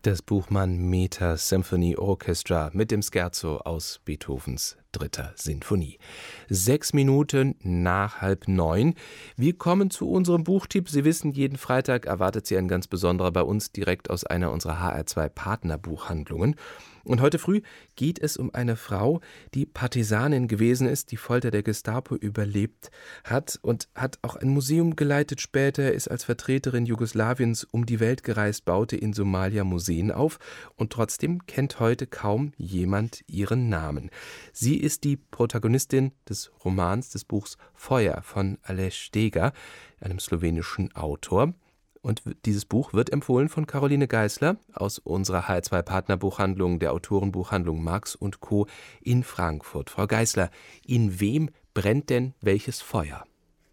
Das Buchmann Meter Symphony Orchestra mit dem Scherzo aus Beethovens dritter Sinfonie. 6 Minuten nach 8:30. Wir kommen zu unserem Buchtipp. Sie wissen, jeden Freitag erwartet Sie ein ganz besonderer bei uns direkt aus einer unserer HR2 Partnerbuchhandlungen. Und heute früh geht es um eine Frau, die Partisanin gewesen ist, die Folter der Gestapo überlebt hat und hat auch ein Museum geleitet später, ist als Vertreterin Jugoslawiens um die Welt gereist, baute in Somalia Museen auf und trotzdem kennt heute kaum jemand ihren Namen. Sie ist die Protagonistin des Romans, des Buchs Feuer von Aleš Steger, einem slowenischen Autor. Und dieses Buch wird empfohlen von Caroline Geisler aus unserer HR2-Partnerbuchhandlung, der Autorenbuchhandlung Marx & Co. in Frankfurt. Frau Geisler, in wem brennt denn welches Feuer?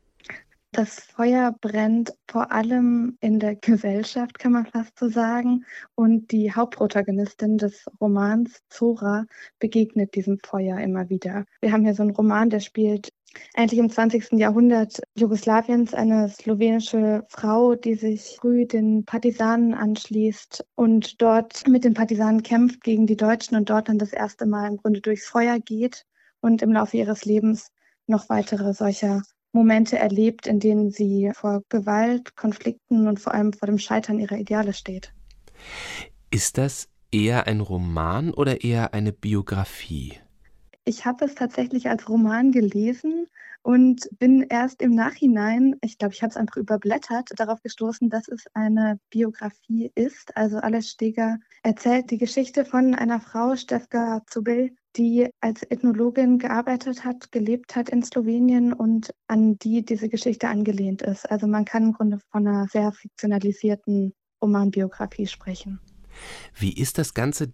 Das Feuer brennt vor allem in der Gesellschaft, kann man fast so sagen. Und die Hauptprotagonistin des Romans, Zora, begegnet diesem Feuer immer wieder. Wir haben hier so einen Roman, der spielt eigentlich im 20. Jahrhundert Jugoslawiens, eine slowenische Frau, die sich früh den Partisanen anschließt und dort mit den Partisanen kämpft gegen die Deutschen und dort dann das erste Mal im Grunde durchs Feuer geht und im Laufe ihres Lebens noch weitere solcher Momente erlebt, in denen sie vor Gewalt, Konflikten und vor allem vor dem Scheitern ihrer Ideale steht. Ist das eher ein Roman oder eher eine Biografie? Ich habe es tatsächlich als Roman gelesen und bin erst im Nachhinein, ich glaube, ich habe es einfach überblättert, darauf gestoßen, dass es eine Biografie ist. Also Aleš Steger erzählt die Geschichte von einer Frau, Stefka Zubel, die als Ethnologin gearbeitet hat, gelebt hat in Slowenien und an die diese Geschichte angelehnt ist. Also man kann im Grunde von einer sehr fiktionalisierten Romanbiografie sprechen. Wie ist das Ganze